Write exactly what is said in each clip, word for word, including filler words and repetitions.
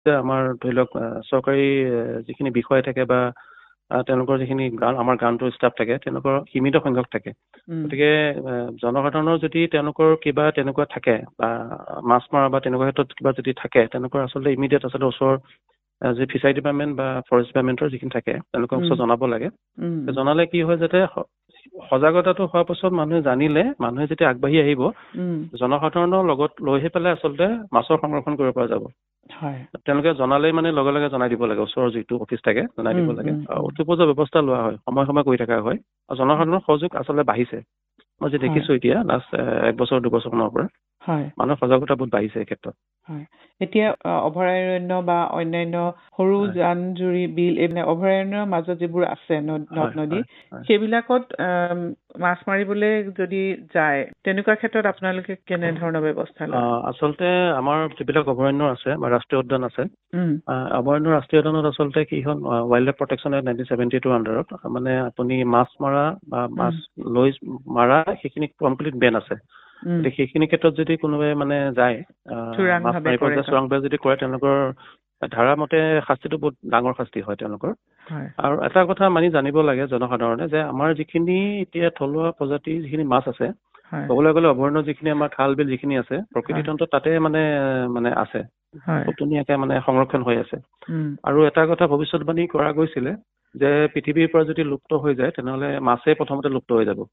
আমাৰ ধৰি লওক চৰকাৰী যিখিনি বিষয় থাকে বা তেওঁলোকৰ যিখিনি গান আমাৰ গানটোৰ ষ্টাফ থাকে তেওঁলোকৰ সীমিত সংখ্যক থাকে গতিকে জনসাধাৰণৰ যদি তেওঁলোকৰ কিবা তেনেকুৱা থাকে বা মাছ মৰা বা তেনেকুৱা ক্ষেত্ৰত কিবা যদি থাকে তেওঁলোকৰ আচলতে ইমিডিয়েট আচলতে ওচৰৰ যি ফিচাৰী ডিপাৰ্টমেণ্ট বা ফৰেষ্ট ডিপাৰ্টমেণ্টৰ যিখিনি থাকে তেওঁলোকৰ ওচৰত জনাব লাগে জনালে কি হয় যাতে সজাগতাটো হোৱাৰ পাছত মানুহে জানিলে মানুহে যেতিয়া আগবাঢ়ি আহিব জনসাধাৰণৰ লগত লৈ আহি পেলাই আচলতে মাছৰ সংৰক্ষণ কৰিব পৰা যাব তেওঁলোকে জনালেই মানে লগে লগে জনাই দিব লাগে ওচৰৰ যিটো অফিচ থাকে জনাই দিব লাগে উৎপোজৰ ব্যৱস্থা লোৱা হয় সময় সময় কৰি থকা হয় আৰু জনসাধাৰণৰ সহযোগ আচলতে বাঢ়িছে মই যে দেখিছো এতিয়া লাষ্ট এক বছৰ দুবছৰ মানৰ পৰা মানুহৰ সজাগতা বহুত বাঢ়িছে এই ক্ষেত্ৰত এতিয়া অভয়াৰণ্য বা অন্যান্য সৰু জান জুৰি বিল এইবিলাক অভয়াৰণ্যৰ মাজত যিবোৰ আছে নদ নদী সেইবিলাকত মাছ মাৰিবলৈ যদি যায় তেনেকুৱা ক্ষেত্ৰত আপোনালোকে কেনেধৰণৰ ব্যৱস্থা লয় আচলতে আমাৰ যিবিলাক অভয়াৰণ্য আছে বা ৰাষ্ট্ৰীয় উদ্যান আছে অভয়াৰণ্য ৰাষ্ট্ৰীয় উদ্যানত আচলতে কি হ'ল wild life protection act nineteen seventy tour আণ্ডাৰত মানে আপুনি মাছ মৰা বা মাছ লৈ মাৰা সেইখিনি কমপ্লিট বেন আছে সেইখিনি ক্ষেত্ৰত যদি কোনোবাই মানে যায় মাছ মাৰিব যে চোৰাংভাৱে যদি কৰে তেওঁলোকৰ ধাৰা মতে শাস্তিটো বহুত ডাঙৰ শাস্তি হয় তেওঁলোকৰ আৰু এটা কথা মানি জানিব লাগে জনসাধাৰণে যে আমাৰ যিখিনি এতিয়া থলুৱা প্ৰজাতিৰ যিখিনি মাছ আছে ক'বলৈ গ'লে অভয়াৰণ্য যিখিনি আমাৰ খাল বিল যিখিনি আছে প্ৰকৃতি তন্ত্ৰ তাতে মানে মানে আছে খুব ধুনীয়াকে মানে সংৰক্ষণ হৈ আছে আৰু এটা কথা ভৱিষ্যতবাণী কৰা গৈছিলে যে পৃথিৱীৰ পৰা যদি লুপ্ত হৈ যায় তেনেহ'লে মাছেই প্ৰথমতে লুপ্ত হৈ যাব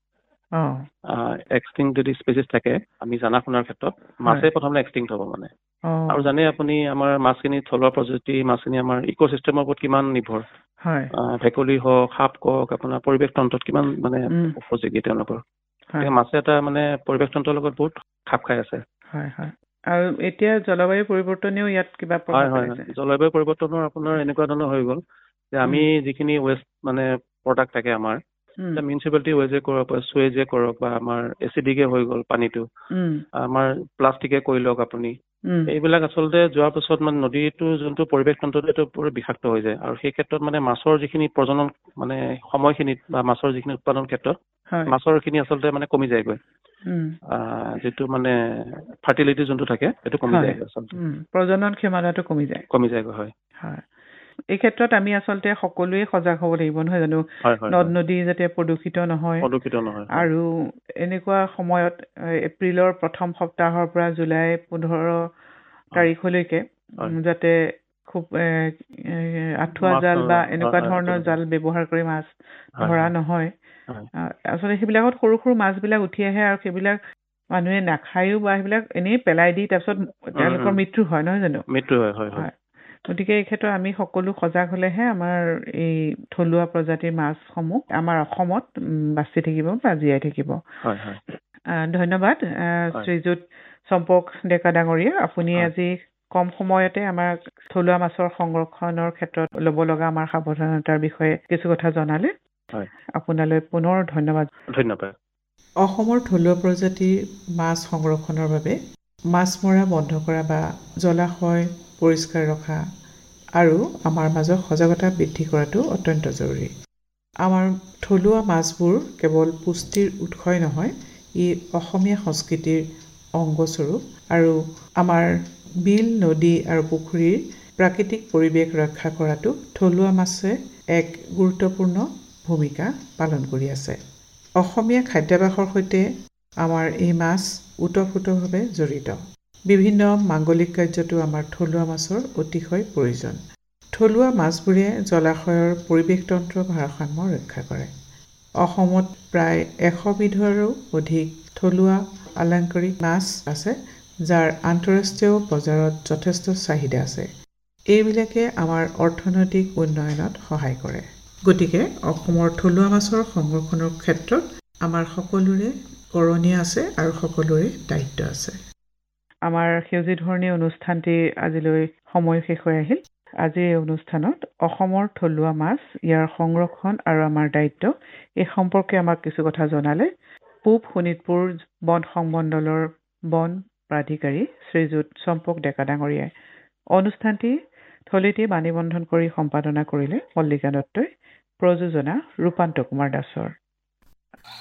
এক্সটিংক্ট যদি স্পেচিছ থাকে আমি জানা শুনাৰ ক্ষেত্ৰত মাছেই প্ৰথমতে এক্সটিংক্ট হ'ব মানে আৰু জানে আপুনি আমাৰ মাছখিনি থলুৱা প্ৰজাতি মাছখিনি আমাৰ ইক' চিষ্টেমৰ ওপৰত কিমান নিৰ্ভৰ ভেকুলী হওক সাপ কওক আপোনাৰ পৰিৱেশ তন্ত্ৰত কিমান মানে উপযোগী তেওঁলোকৰ মাছে এটা মানে পৰিৱেশ তন্ত্ৰৰ লগত বহুত খাপ খাই আছে আৰু এতিয়া জলবায়ু পৰিৱৰ্তনেও ইয়াত কিবা হয় হয় জলবায়ু পৰিৱৰ্তনৰ আপোনাৰ এনেকুৱা ধৰণৰ হৈ গ'ল যে আমি যিখিনি ৱেষ্ট মানে প্ৰডাক্ট থাকে আমাৰ মিউনিচিপালিটি ৱেজে কৰক বা চুৱেজে কৰক বা আমাৰ এচিডিকে হৈ গ'ল পানীটো আমাৰ প্লাষ্টিকে কৰি লওক আপুনি এইবিলাক আচলতে যোৱাৰ পিছত মানে নদীটো যোনটো পৰিৱেশ তন্ত্ৰটো এইটো পুৰা বিষাক্ত হৈ যায় আৰু সেই ক্ষেত্ৰত মানে মাছৰ যিখিনি প্ৰজনন মানে সময়খিনিত বা মাছৰ যিখিনি উৎপাদন ক্ষেত্ৰত মাছৰ খিনি আচলতে মানে কমি যায়গৈ যিটো মানে ফাৰ্টিলিটি যোনটো থাকে সেইটো কমি যায় আচলতে প্ৰজনন ক্ষমতাটো কমি যায় কমি যায়গৈ হয় এই ক্ষেত্ৰত আমি আচলতে সকলোৱে সজাগ হ'ব লাগিব নহয় জানো নদ নদী যাতে প্ৰদূষিত নহয় প্ৰদূষিত নহয় আৰু এনেকুৱা সময়ত এপ্ৰিলৰ প্ৰথম সপ্তাহৰ পৰা জুলাই পোন্ধৰ তাৰিখলৈকে যাতে খুব আঁঠুৱা জাল বা এনেকুৱা ধৰণৰ জাল ব্যৱহাৰ কৰি মাছ ধৰা নহয় আচলতে সেইবিলাকত সৰু সৰু মাছবিলাক উঠি আহে আৰু সেইবিলাক মানুহে নাখায়ো বা সেইবিলাক এনেই পেলাই দি তাৰপিছত তেওঁলোকৰ মৃত্যু হয় নহয় জানো মৃত্যু হয় হয় হয় গতিকে এই ক্ষেত্ৰত আমি সকলো সজাগ হ'লেহে আমাৰ এই থলুৱা প্ৰজাতিৰ মাছসমূহ আমাৰ অসমত বাচি থাকিব বা জীয়াই থাকিব ধন্যবাদ শ্ৰীযুত চম্পক ডেকা ডাঙৰীয়া আপুনি আজি কম সময়তে আমাৰ থলুৱা মাছৰ সংৰক্ষণৰ ক্ষেত্ৰত ল'ব লগা আমাৰ সাৱধানতাৰ বিষয়ে কিছু কথা জনালে আপোনালৈ পুনৰ ধন্যবাদ ধন্যবাদ অসমৰ থলুৱা প্ৰজাতিৰ মাছ সংৰক্ষণৰ বাবে মাছ মৰা বন্ধ কৰা বা জলাশয় পৰিষ্কাৰ ৰখা আৰু আমাৰ মাজত সজাগতা বৃদ্ধি কৰাটো অত্যন্ত জৰুৰী আমাৰ থলুৱা মাছবোৰ কেৱল পুষ্টিৰ উৎসই নহয় ই অসমীয়া সংস্কৃতিৰ অংগস্বৰূপ আৰু আমাৰ বিল নদী আৰু পুখুৰীৰ প্ৰাকৃতিক পৰিৱেশ ৰক্ষা কৰাটো থলুৱা মাছে এক গুৰুত্বপূৰ্ণ ভূমিকা পালন কৰি আছে অসমীয়া খাদ্যাভ্যাসৰ সৈতে আমাৰ এই মাছ ওতঃপ্ৰোতভাৱে জড়িত বিভিন্ন মাংগলিক কাৰ্যতো আমাৰ থলুৱা মাছৰ অতিশয় প্ৰয়োজন থলুৱা মাছবোৰে জলাশয়ৰ পৰিৱেশ তন্ত্ৰ ভাৰসাম্য ৰক্ষা কৰে অসমত প্ৰায় এশ বিধৰো অধিক থলুৱা আলংকাৰিক মাছ আছে যাৰ আন্তঃৰাষ্ট্ৰীয় বজাৰত যথেষ্ট চাহিদা আছে এইবিলাকে আমাৰ অৰ্থনৈতিক উন্নয়নত সহায় কৰে গতিকে অসমৰ থলুৱা মাছৰ সংৰক্ষণৰ ক্ষেত্ৰত আমাৰ সকলোৰে কৰণীয় আছে আৰু সকলোৰে দায়িত্ব আছে আমাৰ সেউজী ধৰণী অনুষ্ঠানটি আজিলৈ সময় শেষ হৈ আহিল আজি এই অনুষ্ঠানত অসমৰ থলুৱা মাছ ইয়াৰ সংৰক্ষণ আৰু আমাৰ দায়িত্ব এই সম্পৰ্কে আমাক কিছু কথা জনালে পূব শোণিতপুৰ বন সংমণ্ডলৰ বন প্ৰাধিকাৰী শ্ৰীযুত চম্পক ডেকা ডাঙৰীয়াই অনুষ্ঠানটি থলীটি বাণীবন্ধন কৰি সম্পাদনা কৰিলে মল্লিকা দত্তই প্ৰযোজনা ৰূপান্ত কুমাৰ দাসৰ